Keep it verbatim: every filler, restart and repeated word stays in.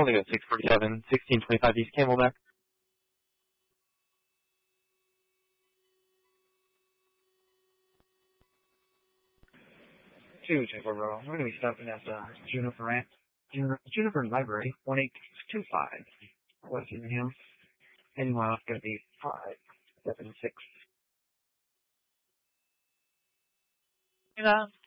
Holding at six forty-seven, sixteen twenty-five East Camelback. Two, Juniper Row. We're going to be stopping at uh, Juniper Ranch, Juniper Library, one eight two five. West Hills. Anyone else going to be five, seven, six. Yeah.